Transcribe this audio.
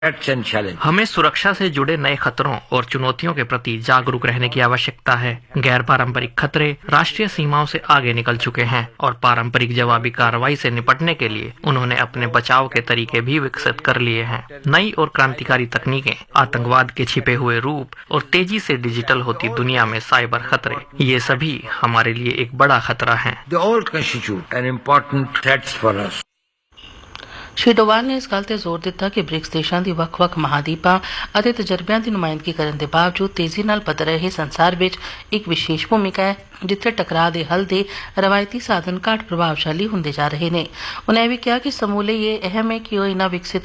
हमें सुरक्षा से जुड़े नए खतरों और चुनौतियों के प्रति जागरूक रहने की आवश्यकता है। गैर पारंपरिक खतरे राष्ट्रीय सीमाओं से आगे निकल चुके हैं और पारंपरिक जवाबी कार्रवाई से निपटने के लिए उन्होंने अपने बचाव के तरीके भी विकसित कर लिए हैं। नई और क्रांतिकारी तकनीकें, आतंकवाद के छिपे हुए रूप और तेजी से डिजिटल होती दुनिया में साइबर खतरे, ये सभी हमारे लिए एक बड़ा खतरा हैं। श्री डोवाल ने इस गल ਤੇ ਜ਼ੋਰ ਦਿੱਤਾ ਕਿ ਬ੍ਰਿਕਸ ਦੇਸ਼ਾਂ ਦੀ ਵੱਖ-ਵੱਖ ਮਹਾਦੀਪਾਂ ਅਤੇ ਤਜਰਬਿਆਂ ਦੀ ਨੁਮਾਇੰਦਗੀ ਕਰਨ ਦੇ ਬਾਵਜੂਦ ਤੇਜ਼ੀ ਨਾਲ ਬਦਲ ਰਹੇ ਸੰਸਾਰ ਵਿੱਚ ਇੱਕ ਵਿਸ਼ੇਸ਼ ਭੂਮਿਕਾ ਹੈ ਜਿੱਥੇ ਟਕਰਾਅ ਦੇ ਹੱਲ ਦੇ ਰਵਾਇਤੀ ਸਾਧਨ ਘੱਟ ਪ੍ਰਭਾਵਸ਼ਾਲੀ ਹੁੰਦੇ ਜਾ ਰਹੇ ਨੇ। ਉਹਨਾਂ ਇਹ ਵੀ ਕਿਹਾ ਕਿ ਸਮੂਹ ਲਈ ਇਹ ਅਹਿਮ ਹੈ ਕਿ ਉਹ ਇਹਨਾਂ ਵਿਕਸਿਤ